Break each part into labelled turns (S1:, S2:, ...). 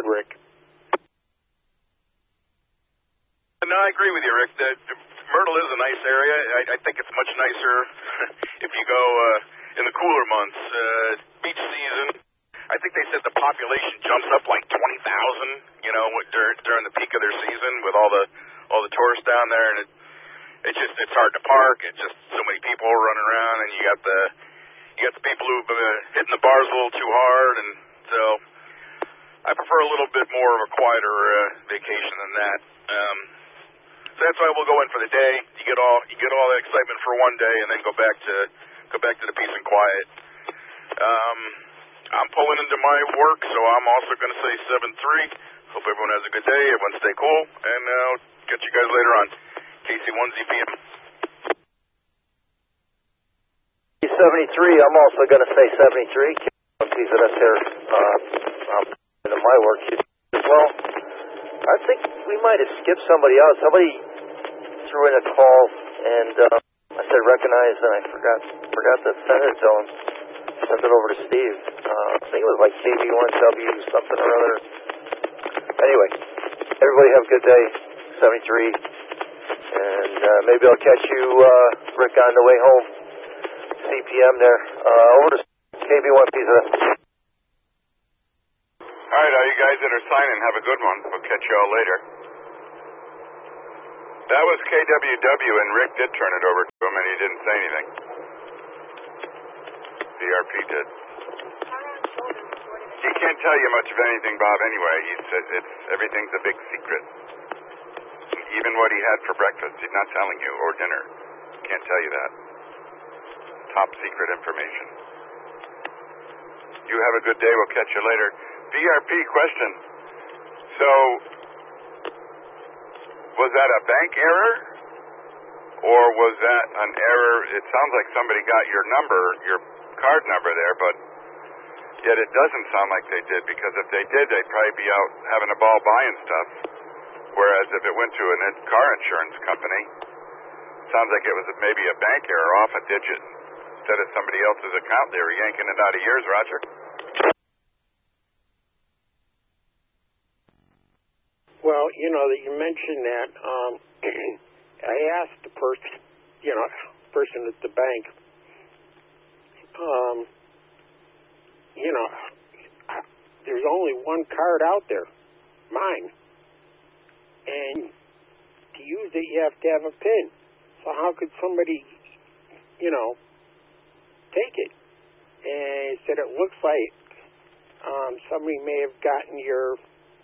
S1: ahead, Rick.
S2: No, I agree with you, Rick. Myrtle is a nice area. I think it's much nicer if you go in the cooler months. Beach season, I think they said the population jumps up like 20,000, during the peak of their season with all the tourists down there, and it's hard to park. It's just so many people running around, and you got the people who've been hitting the bars a little too hard, and so I prefer a little bit more of a quieter vacation than that. So that's why we'll go in for the day. You get all that excitement for one day, and then go back to the peace and quiet. I'm pulling into my work, so I'm also going to say 7-3. Hope everyone has a good day. Everyone stay cool, and I'll catch you guys later on. KC1ZPM.
S1: 73, I'm also going to say 73. PZS here. I'm into my work as well. I think we might have skipped somebody out. Somebody threw in a call, and I said recognize, and I forgot to send it to him. Sent it over to Steve. I think it was like KB1W something or other. Anyway, everybody have a good day. 73. And maybe I'll catch you, Rick, on the way home. CPM there. Over to KB1PZ.
S3: All right, all you guys that are signing, have a good one. We'll catch you all later. That was KWW, and Rick did turn it over to him, and he didn't say anything. VRP did. He can't tell you much of anything, Bob, anyway. He said everything's a big secret. Even what he had for breakfast, he's not telling you, or dinner. Can't tell you that. Top secret information. You have a good day. We'll catch you later. VRP question. So, was that a bank error? Or was that an error? It sounds like somebody got your number, your card number there, but yet it doesn't sound like they did, because if they did, they'd probably be out having a ball buying stuff. Whereas if it went to a car insurance company, sounds like it was maybe a bank error off a digit. Instead of somebody else's account, they were yanking it out of yours, Roger.
S4: Well, that you mentioned that, I asked the person at the bank, there's only one card out there, mine. And to use it, you have to have a PIN. So how could somebody, take it? And he said, it looks like somebody may have gotten your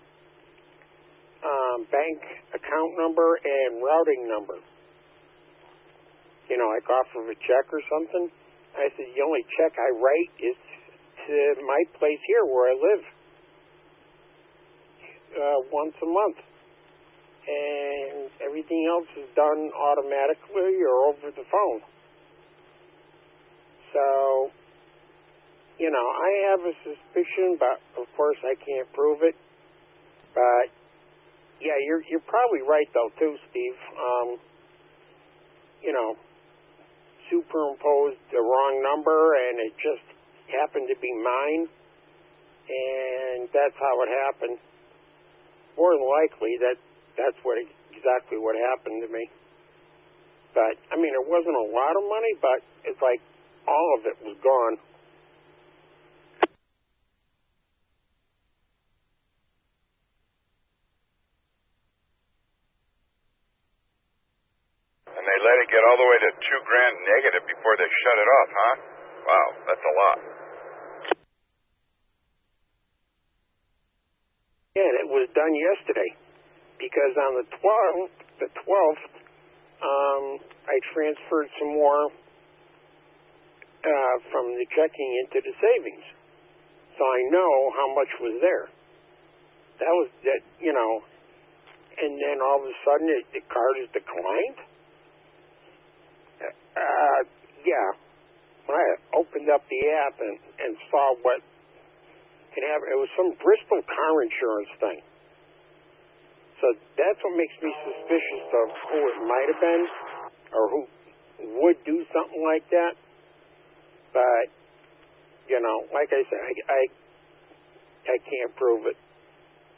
S4: bank account number and routing number. Like off of a check or something. I said, the only check I write is to my place here where I live once a month. And everything else is done automatically or over the phone. So, I have a suspicion, but of course I can't prove it. But yeah, you're probably right though too, Steve. Superimposed the wrong number, and it just happened to be mine, and that's how it happened. More than likely, that's exactly what happened to me. But it wasn't a lot of money, but it's like all of it was gone.
S3: And they let it get all the way to $2,000 negative before they shut it off, huh? Wow, that's a lot.
S4: Yeah, and it was done yesterday. Because on the 12th, I transferred some more from the checking into the savings, so I know how much was there. That was that, and then all of a sudden the card is declined. Yeah, when I opened up the app and saw what it happened, it was some Bristol car insurance thing. So that's what makes me suspicious of who it might have been or who would do something like that. But, like I said, I can't prove it.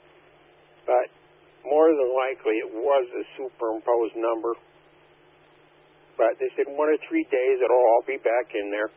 S4: But more than likely it was a superimposed number. But they said 1 or 3 days it'll all be back in there.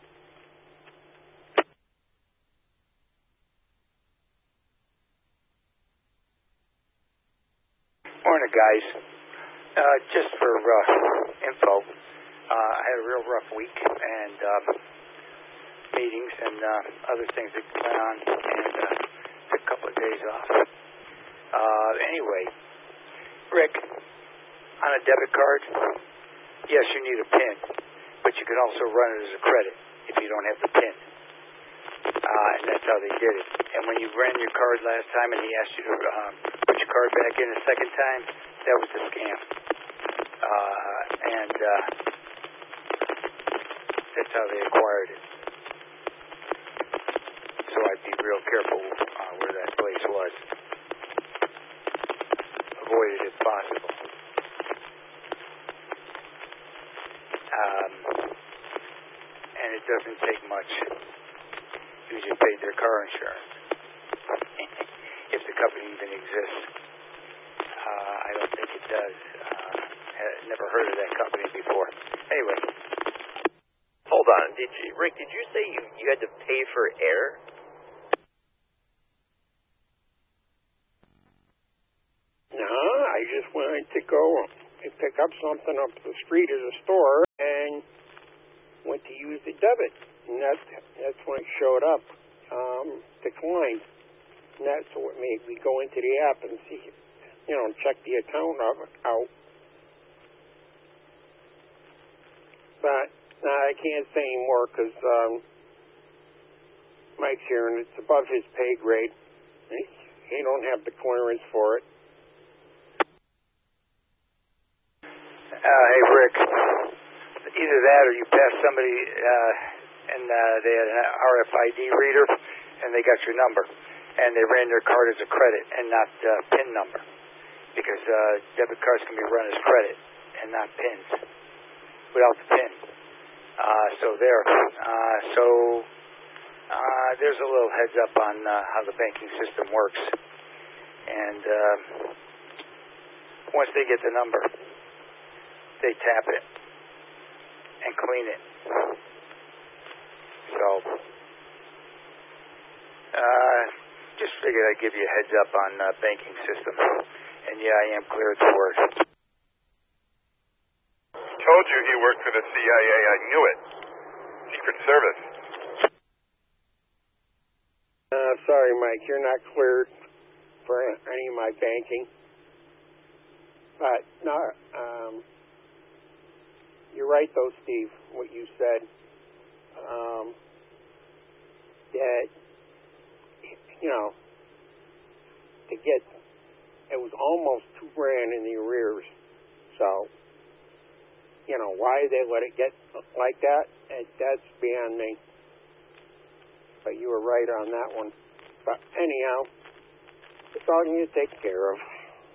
S5: Morning, guys. Just for info, I had a real rough week and meetings and other things that went on, and took a couple of days off. Anyway, Rick, on a debit card, yes, you need a PIN, but you can also run it as a credit if you don't have the PIN. And that's how they did it. And when you ran your card last time and he asked you to put your card back in a second time, that was a scam. And that's how they acquired it. So I'd be real careful where that place was. Avoid it if possible. And it doesn't take much. You just paid their car insurance. If the company even exists. I don't think it does. Never heard of that company before. Anyway.
S1: Hold on. Rick, did you say you had to pay for air?
S4: No, I just wanted to go and pick up something up the street at a store and went to use the debit. And that's when it showed up, declined. And that's what made me go into the app and see, check the account out. But I can't say anymore because Mike's here and it's above his pay grade. He don't have the clearance for it.
S5: Hey, Rick, either that or you passed somebody and they had an RFID reader and they got your number and they ran their card as a credit and not PIN number because debit cards can be run as credit and not PINs without the PIN. There's a little heads up on how the banking system works. And once they get the number, they tap it and clean it. So, just figured I'd give you a heads up on banking system. And yeah, I am cleared for it.
S3: Told you he worked for the CIA. I knew it. Secret Service.
S4: Sorry, Mike, you're not cleared for any of my banking. But, no, you're right, though, Steve, what you said. That, to get, it was almost $2,000 in the arrears. So, why they let it get like that, that's beyond me. But you were right on that one. But anyhow, it's all you take care of.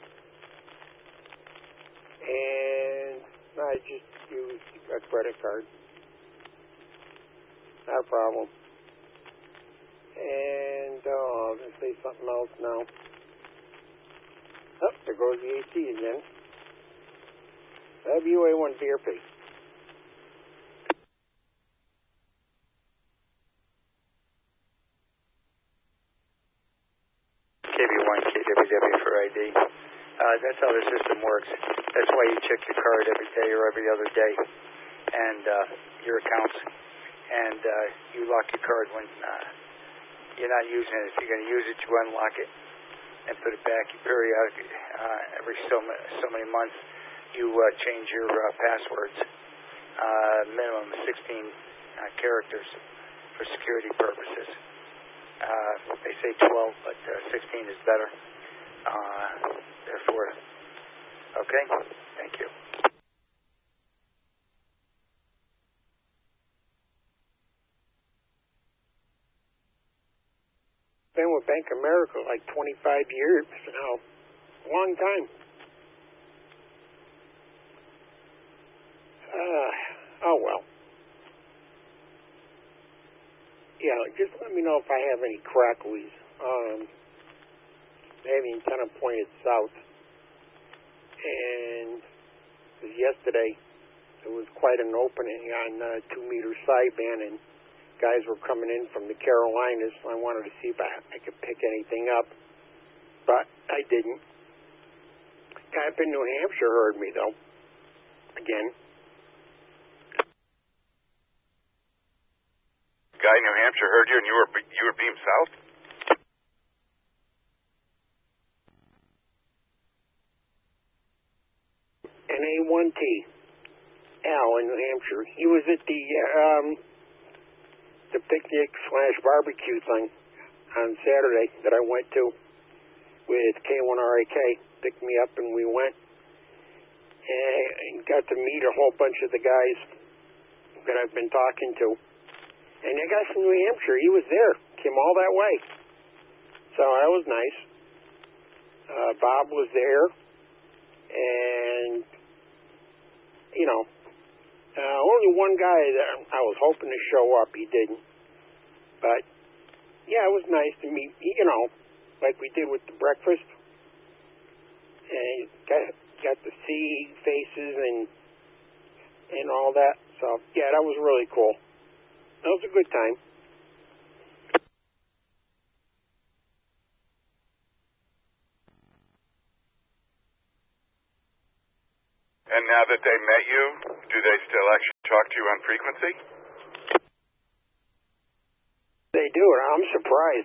S4: And I just used a credit card. Not a problem. And, I was going to say something else now. Oh, there goes the AC again. WA1 BRP.
S5: KB1, KWW for ID. That's how the system works. That's why you check your card every day or every other day, and your accounts, and you lock your card when you're not using it. If you're going to use it, you unlock it and put it back. You periodically, every so many months, you change your passwords. Minimum 16 characters for security purposes. They say 12, but 16 is better. Therefore, okay? Thank you.
S4: Been with Bank of America like 25 years now. Long time. Oh, well. Yeah, just let me know if I have any cracklies. They have the antenna pointed south. And yesterday, there was quite an opening on 2-meter sideband, and guys were coming in from the Carolinas. I wanted to see if I could pick anything up, but I didn't. Guy up in New Hampshire heard me, though. Again.
S3: Guy in New Hampshire heard you, and you were beamed south?
S4: NA1T, Al in New Hampshire. He was at the picnic/barbecue thing on Saturday that I went to with K1RAK. Picked me up and we went and got to meet a whole bunch of the guys that I've been talking to. And that guy from New Hampshire, he was there, came all that way. So that was nice. Bob was there, and only one guy that I was hoping to show up. He didn't. But, yeah, it was nice to meet, like we did with the breakfast. And got to see faces and all that. So, yeah, that was really cool. That was a good time.
S3: And now that they met you, do they still actually talk to you on frequency?
S4: They do, and I'm surprised.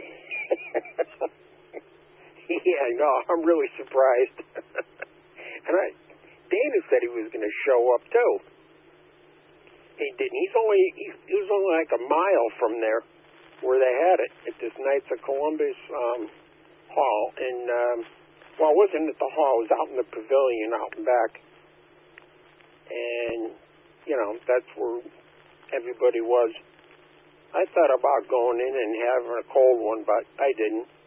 S4: Yeah, no, I'm really surprised. And Dana said he was going to show up too. He didn't. He was only like a mile from there, where they had it at this Knights of Columbus hall. And well, it wasn't at the hall. It was out in the pavilion, out and back. And that's where everybody was. I thought about going in and having a cold one, but I didn't.